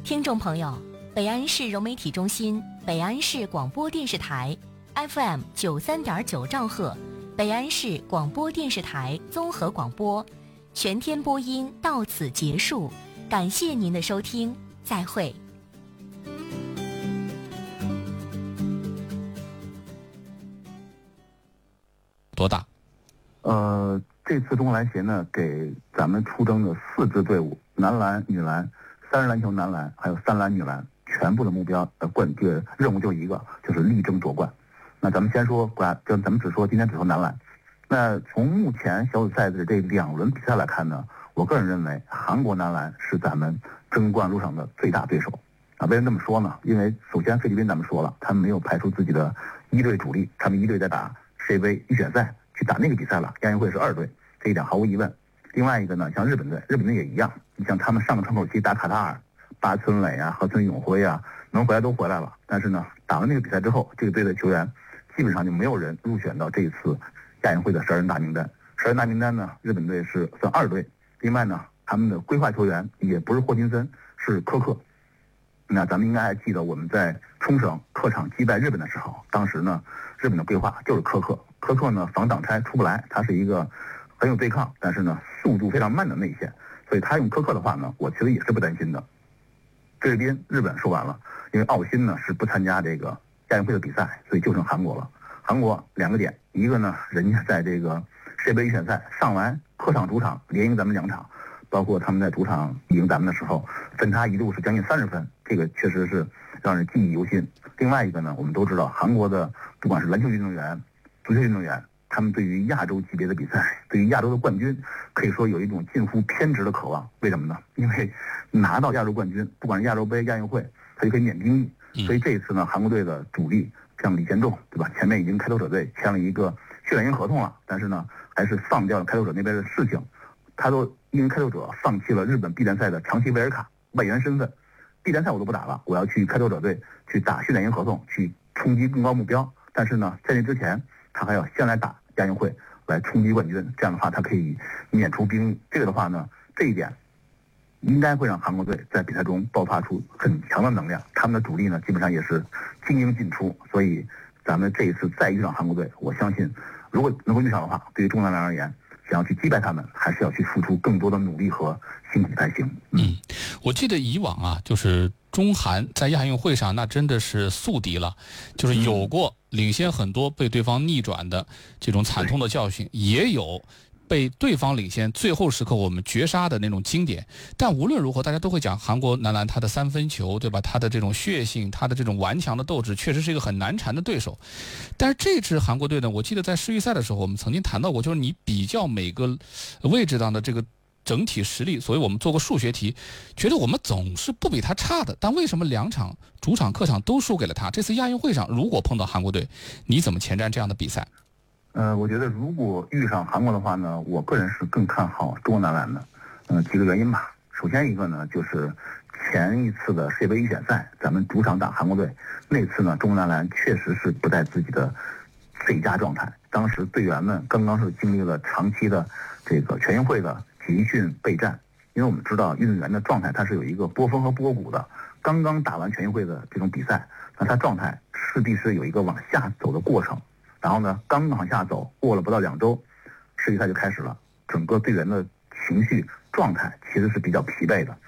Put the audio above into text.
听众朋友，北安市融媒体中心、北安市广播电视台 FM 93.9兆赫，北安市广播电视台综合广播，全天播音到此结束，感谢您的收听，再会。 多大？ 这次中国篮协呢，给咱们出征的4支队伍，男篮、女篮、3人篮球男篮，还有3篮女篮，全部的目标这个任务就一个，就是力争夺冠。那咱们先说咱们今天只说男篮。那从目前小组赛的这2轮比赛来看呢，我个人认为韩国男篮是咱们争冠路上的最大对手。为什么这么说呢？因为首先菲律宾咱们说了，他们没有排出自己的一队主力，他们一队在打世界杯预选赛，去打那个比赛了。亚运会是2队，这一点毫无疑问。另外一个呢，像日本队也一样。你像他们上个窗口期打卡塔尔，八村垒啊、河村永辉啊，能回来都回来了。但是呢，打完那个比赛之后，这个队的球员基本上就没有人入选到这一次亚运会的12人大名单。12人大名单呢，日本队是算2队。另外呢，他们的规划球员也不是霍金森，是科克。那咱们应该还记得我们在冲绳客场击败日本的时候，当时呢，日本的规划就是科克。科克呢防挡拆出不来，他是一个很有对抗，但是呢速度非常慢的内线，所以他用科克的话呢，我其实也是不担心的。菲律宾、日本说完了，因为澳新呢是不参加这个亚运会的比赛，所以就剩韩国了。韩国2个点，一个呢人家在这个世界杯预选赛上完客场主场连赢咱们2场，包括他们在主场赢咱们的时候，分差一度是将近30分，这个确实是让人记忆犹新。另外一个呢，我们都知道韩国的不管是篮球运动员、足球运动员，他们对于亚洲级别的比赛，对于亚洲的冠军，可以说有一种近乎偏执的渴望。为什么呢？因为拿到亚洲冠军，不管是亚洲杯、亚运会，他就可以免兵役。所以这一次呢，韩国队的主力像李贤仲，对吧？前面已经开拓者队签了一个训练营合同了，但是呢，还是放掉了开拓者那边的事情。他都因为开拓者放弃了日本 B 联赛的长崎维尔卡外援身份，B 联赛我都不打了，我要去开拓者队去打训练营合同，去冲击更高目标。但是呢，在那之前，他还要先来打亚运会，来冲击冠军。这样的话，他可以免除兵役。这个的话呢，这一点应该会让韩国队在比赛中爆发出很强的能量。他们的主力呢，基本上也是精英进出，所以咱们这一次再遇上韩国队，我相信如果能够遇上的话，对于中男篮而言，想要去击败他们，还是要去付出更多的努力和辛苦才行。 我记得以往啊，就是中韩在亚运会上那真的是宿敌了，就是有过领先很多被对方逆转的这种惨痛的教训，也有被对方领先最后时刻我们绝杀的那种经典。但无论如何，大家都会讲韩国男篮他的3分球，对吧？他的这种血性，他的这种顽强的斗志，确实是一个很难缠的对手。但是这支韩国队呢，我记得在世预赛的时候，我们曾经谈到过，就是你比较每个位置上的这个整体实力，所以我们做过数学题，觉得我们总是不比他差的。但为什么2场主场客场都输给了他？这次亚运会上如果碰到韩国队，你怎么前瞻这样的比赛？ 我觉得如果遇上韩国的话呢，我个人是更看好中国男篮的。几个原因吧。首先一个呢，就是前一次的世界杯预选赛，咱们主场打韩国队，那次呢，中国男篮确实是不在自己的最佳状态。当时队员们刚刚是经历了长期的这个全运会的集训备战，因为我们知道运动员的状态它是有一个波峰和波谷的。刚刚打完全运会的这种比赛，那他状态势必是有一个往下走的过程。然后呢，刚往下走，过了不到2周，世预赛就开始了。整个队员的情绪状态其实是比较疲惫的。